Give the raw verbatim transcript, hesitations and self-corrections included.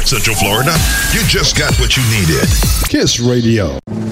Central Florida, you just got what you needed. Kiss Radio.